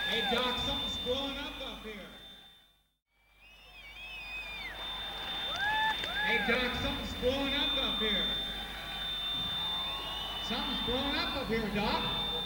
Hey, Doc, something's blowing up here. Hey, Doc, something's blowing up here. Something's blowing up here, Doc.